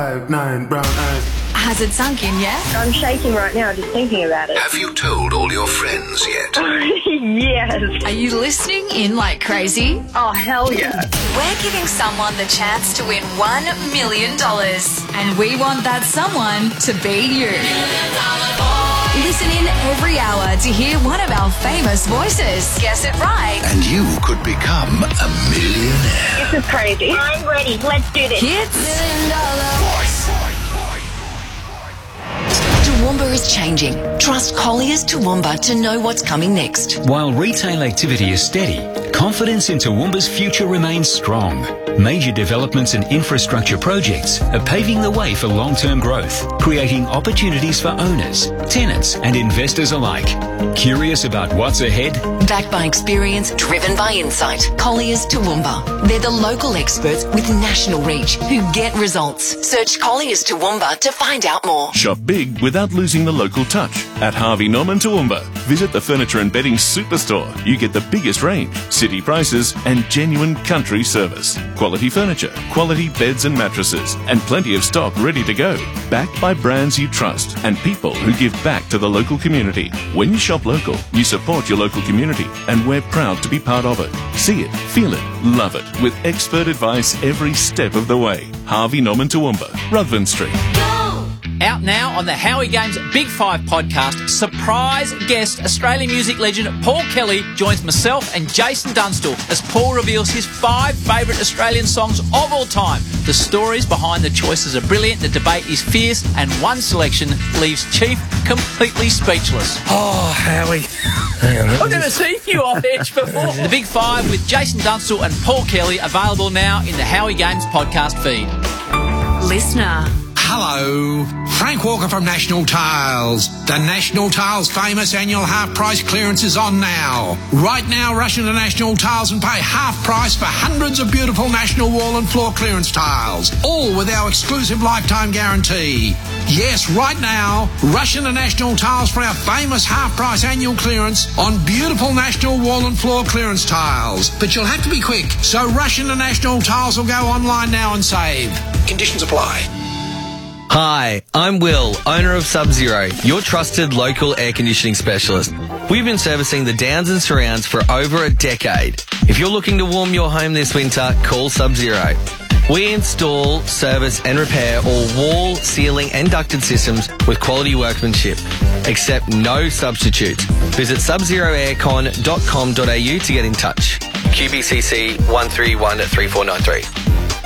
5'9" brown eyes. Has it sunk in yet? I'm shaking right now just thinking about it. Have you told all your friends yet? Yes. Are you listening in like crazy? Oh, hell yeah. We're giving someone the chance to win $1 million. And we want that someone to be you. Listen in every hour to hear one of our famous voices. Guess it right. And you could become a millionaire. This is crazy. I'm ready. Let's do this. Kids, Toowoomba is changing. Trust Colliers Toowoomba to know what's coming next. While retail activity is steady, confidence in Toowoomba's future remains strong. Major developments and infrastructure projects are paving the way for long-term growth, creating opportunities for owners, tenants and investors alike. Curious about what's ahead? Backed by experience, driven by insight. Colliers Toowoomba. They're the local experts with national reach who get results. Search Colliers Toowoomba to find out more. Shop big without losing the local touch. At Harvey Norman Toowoomba, visit the Furniture and Bedding Superstore. You get the biggest range, city prices and genuine country service. Quality furniture, quality beds and mattresses, and plenty of stock ready to go. Backed by brands you trust and people who give back to the local community. When you shop local, you support your local community, and we're proud to be part of it. See it, feel it, love it, with expert advice every step of the way. Harvey Norman Toowoomba, Ruthven Street. Out now on the Howie Games Big Five podcast, surprise guest Australian music legend Paul Kelly joins myself and Jason Dunstall as Paul reveals his 5 favourite Australian songs of all time. The stories behind the choices are brilliant, the debate is fierce, and one selection leaves Chief completely speechless. Oh, Howie. I've never seen you off edge before. The Big Five with Jason Dunstall and Paul Kelly available now in the Howie Games podcast feed. Listener. Hello, Frank Walker from National Tiles. The National Tiles famous annual half price clearance is on now. Right now, rush into National Tiles and pay half price for hundreds of beautiful National wall and floor clearance tiles, all with our exclusive lifetime guarantee. Yes, right now, rush into National Tiles for our famous half price annual clearance on beautiful National wall and floor clearance tiles. But you'll have to be quick, so rush into National Tiles or go online now and save. Conditions apply. Hi, I'm Will, owner of Sub-Zero, your trusted local air conditioning specialist. We've been servicing the Downs and surrounds for over a decade. If you're looking to warm your home this winter, call Sub-Zero. We install, service and repair all wall, ceiling and ducted systems with quality workmanship. Accept no substitutes. Visit subzeroaircon.com.au to get in touch. QBCC 1313493.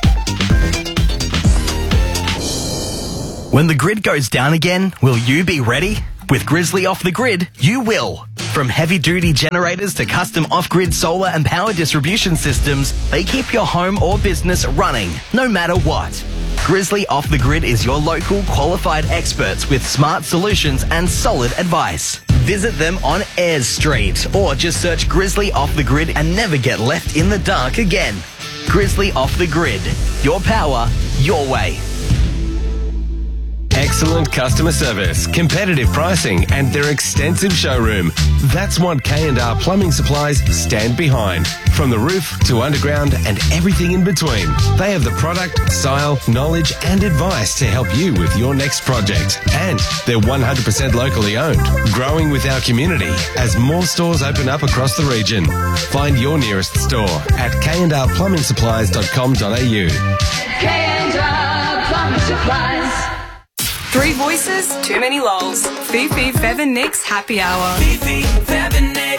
When the grid goes down again, will you be ready? With Grizzly Off the Grid, you will. From heavy-duty generators to custom off-grid solar and power distribution systems, they keep your home or business running, no matter what. Grizzly Off the Grid is your local qualified experts with smart solutions and solid advice. Visit them on Ayres Street or just search Grizzly Off the Grid and never get left in the dark again. Grizzly Off the Grid. Your power, your way. Excellent customer service, competitive pricing and their extensive showroom. That's what K&R Plumbing Supplies stand behind. From the roof to underground and everything in between. They have the product, style, knowledge and advice to help you with your next project. And they're 100% locally owned, growing with our community as more stores open up across the region. Find your nearest store at kndrplumbing.com.au. K&R Plumbing Supplies. 3 voices, too many lols. Fifi, Fev and Nick's happy hour. Fifi, Fev and Nick.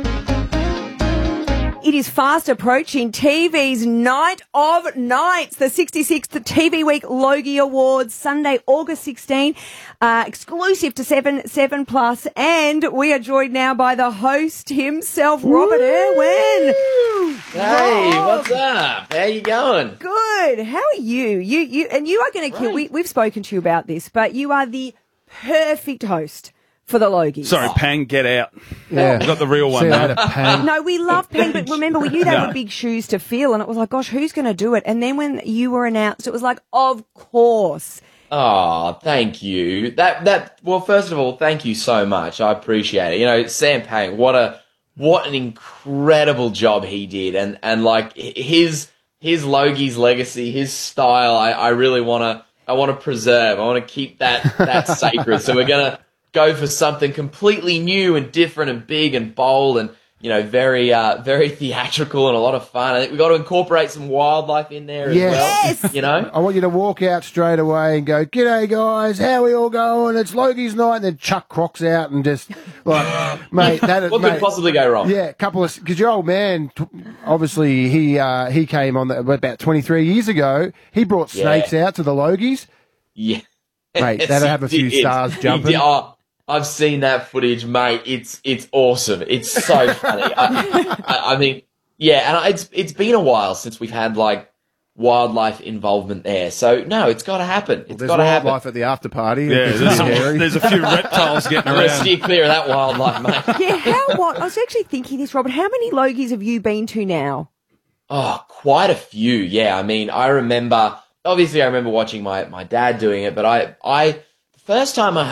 It is fast approaching TV's Night of Nights, the 66th TV Week Logie Awards, Sunday, August 16, exclusive to 7 Plus, and we are joined now by the host himself, Robert Irwin. Hey, what's up? How you going? Good. How are you? You are going to kill. We've spoken to you about this, but you are the perfect host for the Logies. Sorry, Pang, get out. Yeah. We got the real one. No, we love Pang, but remember, we knew they were big shoes to fill, and it was like, gosh, who's going to do it? And then when you were announced, it was like, of course. Oh, thank you. Well, first of all, thank you so much. I appreciate it. You know, Sam Pang, what an incredible job he did, and like his Logie's legacy, his style. I really want I want to preserve. I want to keep that sacred. So we're going to go for something completely new and different and big and bold and, very theatrical and a lot of fun. I think we've got to incorporate some wildlife in there as well. I want you to walk out straight away and go, "G'day, guys. How we all going? It's Logie's night." And then chuck Crocs out and just, mate, what could possibly go wrong? Yeah, because your old man, obviously, he came on about 23 years ago. He brought snakes out to the Logies. Yeah. Mate, that'll have a few stars jumping. I've seen that footage, mate. It's awesome. It's so funny. I mean, and it's been a while since we've had like wildlife involvement there. So no, it's got to happen. It's got to happen. Wildlife at the after party. Yeah, there's a few reptiles getting around. Steer clear of that wildlife, mate. Yeah, I was actually thinking this, Robert. How many Logies have you been to now? Oh, quite a few. Yeah, I mean, I remember watching my dad doing it, but I the first time I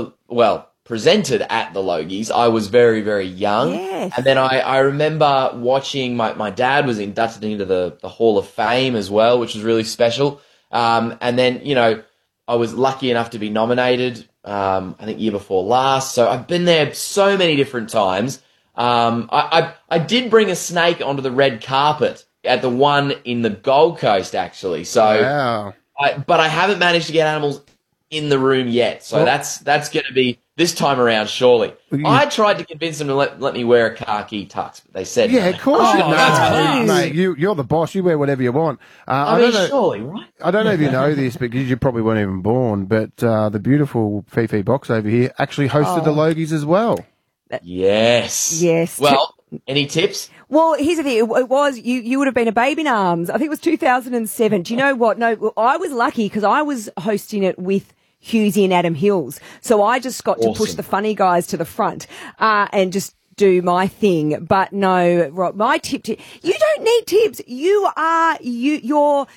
presented at the Logies, I was very, very young. Yes. And then I remember watching my dad was inducted into the Hall of Fame as well, which was really special. And then, I was lucky enough to be nominated, I think year before last. So I've been there so many different times. I did bring a snake onto the red carpet at the one in the Gold Coast, actually. So, wow. But I haven't managed to get animals in the room yet. So that's going to be this time around, surely. I tried to convince them to let me wear a khaki tux, but they said no. Of course you know. Mate, you're the boss. You wear whatever you want. I mean, surely, right? I don't know if you know this, because you probably weren't even born, but the beautiful Fifi Box over here actually hosted the Logies as well. Yes. Yes. Well, any tips? Well, here's the thing. It was, you would have been a babe in arms. I think it was 2007. Do you know what? No, I was lucky because I was hosting it with Hughesy and Adam Hills. So I just got to push the funny guys to the front, and just do my thing. But no, Rob, my tip to you don't need tips. You are your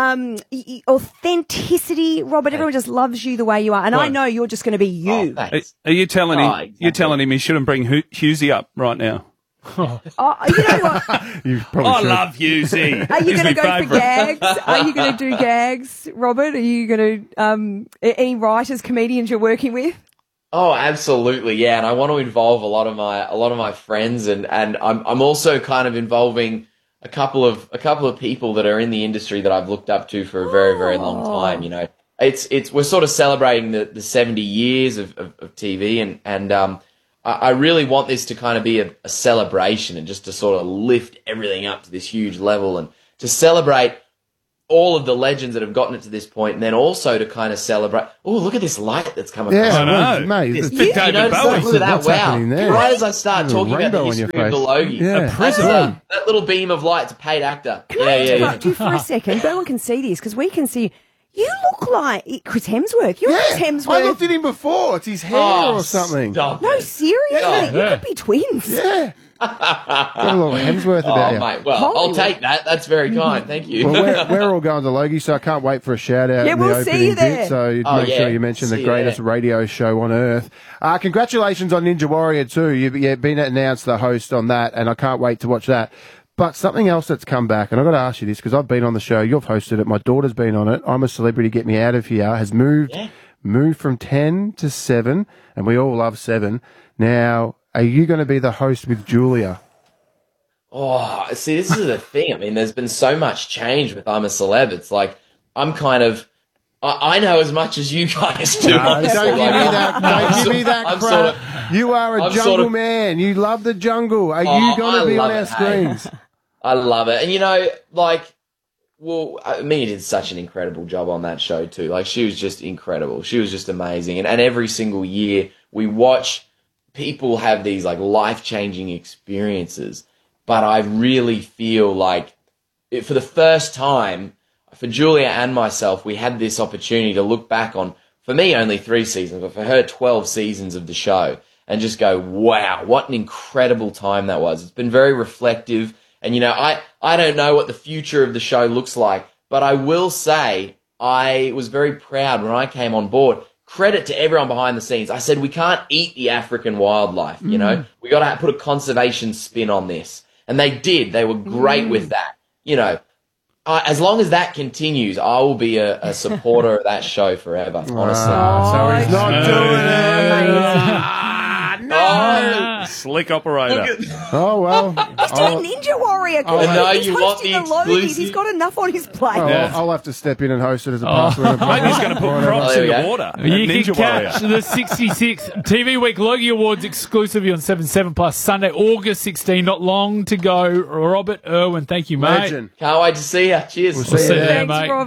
authenticity, Robert. Everyone just loves you the way you are, and I know you're just going to be you. Are you telling him? Exactly. You're telling him he shouldn't bring Hughesy up right now? You know what? You probably I should. love Hughesy. Are you going to go for gags? Are you going to do gags, Robert? Are you going to any writers, comedians you're working with? Oh, absolutely, yeah. And I want to involve a lot of my friends, and I'm also kind of involving a couple of people that are in the industry that I've looked up to for a very, very long time. We're sort of celebrating the 70 years of TV, and I really want this to kind of be a celebration, and just to sort of lift everything up to this huge level, and to celebrate all of the legends that have gotten it to this point, and then also to kind of celebrate. Oh, look at this light that's come across. Yeah, I know, mate. Look at that, wow. Right as I start talking about the history of the Logie. Yeah. That little beam of light, it's a paid actor. Can I interrupt you for a second? No one can see this, because we can see. You look like Chris Hemsworth. You're Chris Hemsworth. I looked at him before. It's his hair or something. No, seriously. You could be twins. Yeah. Got a little Hemsworth about you. Mate, well, Hollywood. I'll take that. That's very kind. Thank you. Well, we're all going to Logie, so I can't wait for a shout-out in the we'll opening see you there. bit. So make sure you mention the greatest radio show on earth. Congratulations on Ninja Warrior 2. You've been announced the host on that, and I can't wait to watch that. But something else that's come back, and I've got to ask you this, because I've been on the show, you've hosted it, my daughter's been on it, I'm a Celebrity, Get Me Out of Here, has moved from 10 to 7, and we all love 7. Now, are you going to be the host with Julia? Oh, see, this is the thing. I mean, there's been so much change with I'm a Celeb. It's like, I'm kind of... I know as much as you guys do. No, don't give me that crap. You are a jungle man. You love the jungle. Are you going to be on our screens? I love it. And, Mia did such an incredible job on that show too. Like, she was just incredible. She was just amazing. And every single year we watch people have these like life-changing experiences. But I really feel like for the first time, for Julia and myself, we had this opportunity to look back on, for me, only 3 seasons, but for her, 12 seasons of the show, and just go, wow, what an incredible time that was. It's been very reflective. And, I don't know what the future of the show looks like, but I will say I was very proud when I came on board. Credit to everyone behind the scenes. I said, we can't eat the African wildlife, we got to put a conservation spin on this. And they did. They were great with that. as long as that continues, I will be a supporter of that show forever, honestly. So he's not doing it. No. Slick operator. Oh, well. He's doing Ninja Warrior. I know, He's you want hosting the the Logies. exclusive. He's got enough on his plate. Oh, I'll have to step in and host it as a password. Maybe he's going to put props in the water. You Ninja can catch Warrior. the 66th TV Week Logie Awards exclusively on 7/7 Plus Sunday, August 16. Not long to go. Robert Irwin, thank you, mate. Legend. Can't wait to see you. Cheers. We'll see you there, mate.